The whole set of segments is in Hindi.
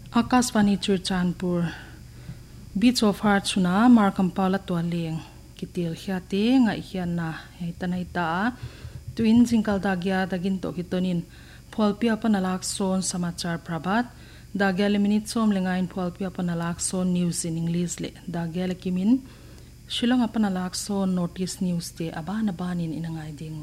Akashvani Churachandpur beach of heart सुना मारकम पाला तो Laing कितिल ख्याते ngai hianna heitanai ta twin jingkal dagya dagin to hitonin pholpia panalak son samachar prabhat dagya le minute som lengain pholpia panalak son news in english le dagya le kimin shillong panalak son notice news te abana banin inangai dingo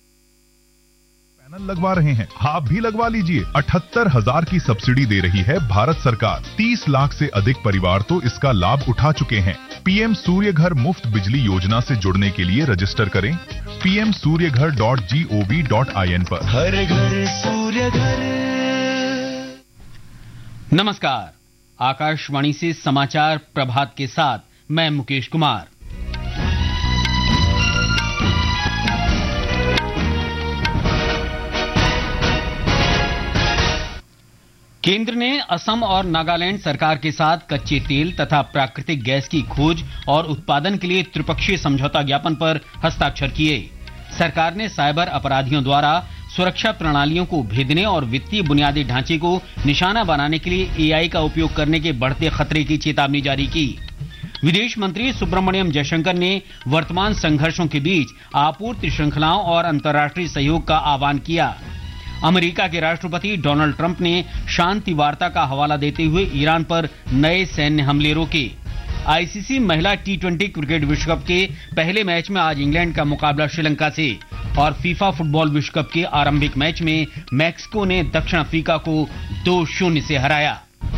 panel लगवा रहे हैं, आप भी लगवा लीजिए। 78,000 की सब्सिडी दे रही है भारत सरकार। 30 लाख से अधिक परिवार तो इसका लाभ उठा चुके हैं। पीएम सूर्य घर मुफ्त बिजली योजना से जुड़ने के लिए रजिस्टर करें pmsuryaghar.gov.in पर। हर घर सूर्य घर। नमस्कार, आकाशवाणी से समाचार प्रभात के साथ मैं मुकेश कुमार। केंद्र ने असम और नागालैंड सरकार के साथ कच्चे तेल तथा प्राकृतिक गैस की खोज और उत्पादन के लिए त्रिपक्षीय समझौता ज्ञापन पर हस्ताक्षर किए। सरकार ने साइबर अपराधियों द्वारा सुरक्षा प्रणालियों को भेदने और वित्तीय बुनियादी ढांचे को निशाना बनाने के लिए एआई का उपयोग करने के बढ़ते खतरे की चेतावनी जारी की। विदेश मंत्री सुब्रमण्यम जयशंकर ने वर्तमान संघर्षों के बीच आपूर्ति श्रृंखलाओं और अंतर्राष्ट्रीय सहयोग का आह्वान किया। अमेरिका के राष्ट्रपति डोनाल्ड ट्रंप ने शांति वार्ता का हवाला देते हुए ईरान पर नए सैन्य हमले रोके। आईसीसी महिला T20 क्रिकेट विश्व कप के पहले मैच में आज इंग्लैंड का मुकाबला श्रीलंका से और फीफा फुटबॉल विश्व कप के आरंभिक मैच में मैक्सिको ने दक्षिण अफ्रीका को 2-0 से हराया।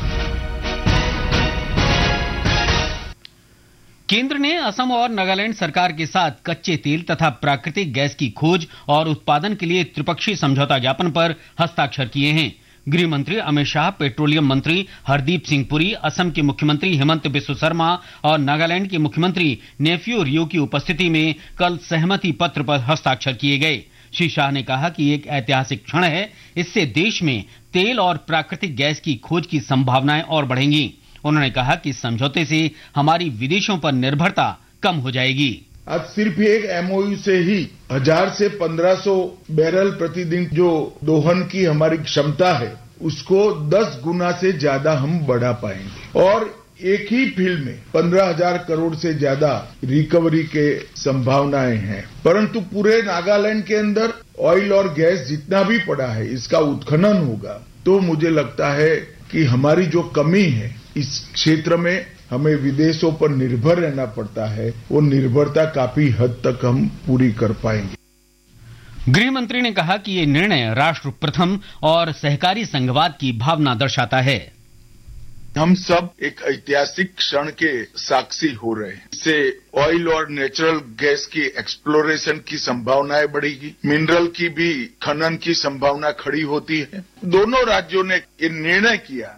केंद्र ने असम और नागालैंड सरकार के साथ कच्चे तेल तथा प्राकृतिक गैस की खोज और उत्पादन के लिए त्रिपक्षीय समझौता ज्ञापन पर हस्ताक्षर किए हैं। गृह मंत्री अमित शाह, पेट्रोलियम मंत्री हरदीप सिंह पुरी, असम के मुख्यमंत्री हेमंत बिस्व शर्मा और नागालैंड के मुख्यमंत्री नेफ्यू रियो की उपस्थिति में कल सहमति पत्र पर हस्ताक्षर किए गए। श्री शाह ने कहा कि एक ऐतिहासिक क्षण है, इससे देश में तेल और प्राकृतिक गैस की खोज की संभावनाएं और बढ़ेंगी। उन्होंने कहा कि इस समझौते से हमारी विदेशों पर निर्भरता कम हो जाएगी। आज सिर्फ एक एमओयू से ही 1000 से 1500 बैरल प्रतिदिन जो दोहन की हमारी क्षमता है उसको 10 गुना से ज्यादा हम बढ़ा पाएंगे और एक ही फील्ड में 15,000 करोड़ से ज्यादा रिकवरी के संभावनाएं हैं। परंतु पूरे नागालैंड के अंदर ऑयल और गैस जितना भी पड़ा है इसका उत्खनन होगा तो मुझे लगता है कि हमारी जो कमी है इस क्षेत्र में हमें विदेशों पर निर्भर रहना पड़ता है, वो निर्भरता काफी हद तक हम पूरी कर पाएंगे। गृह मंत्री ने कहा कि ये निर्णय राष्ट्र प्रथम और सहकारी संघवाद की भावना दर्शाता है। हम सब एक ऐतिहासिक क्षण के साक्षी हो रहे हैं। इससे ऑयल और नेचुरल गैस की एक्सप्लोरेशन की संभावनाएं बढ़ेगी, मिनरल की भी खनन की संभावना खड़ी होती है। दोनों राज्यों ने ये निर्णय किया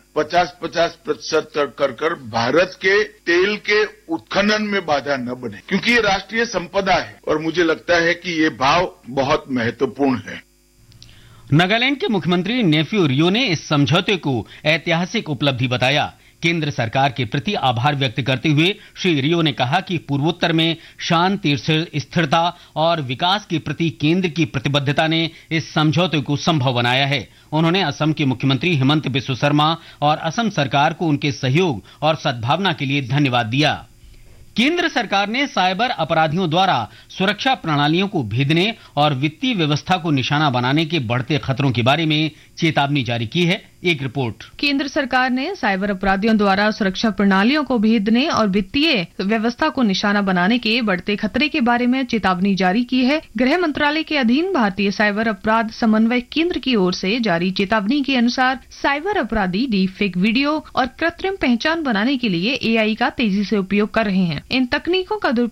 50-50% कर भारत के तेल के उत्खनन में बाधा न बने, क्योंकि ये राष्ट्रीय संपदा है और मुझे लगता है कि ये भाव बहुत महत्वपूर्ण है। नागालैंड के मुख्यमंत्री नेफ्यू रियो ने इस समझौते को ऐतिहासिक उपलब्धि बताया। केंद्र सरकार के प्रति आभार व्यक्त करते हुए श्री रियो ने कहा कि पूर्वोत्तर में शांति, स्थिरता और विकास के प्रति केंद्र की प्रतिबद्धता ने इस समझौते को संभव बनाया है। उन्होंने असम के मुख्यमंत्री हेमंत बिस्व शर्मा और असम सरकार को उनके सहयोग और सद्भावना के लिए धन्यवाद दिया। केंद्र सरकार ने साइबर अपराधियों द्वारा सुरक्षा प्रणालियों को भेदने और वित्तीय व्यवस्था को निशाना बनाने के बढ़ते खतरों के बारे में चेतावनी जारी की है। एक रिपोर्ट। केंद्र सरकार ने साइबर अपराधियों द्वारा सुरक्षा प्रणालियों को भेदने और वित्तीय व्यवस्था को निशाना बनाने के बढ़ते खतरे के बारे में चेतावनी जारी की है। गृह मंत्रालय के अधीन भारतीय साइबर अपराध समन्वय केंद्र की ओर से जारी चेतावनी के अनुसार साइबर अपराधी डीप फेक वीडियो और कृत्रिम पहचान बनाने के लिए एआई का तेजी से उपयोग कर रहे हैं। इन तकनीकों का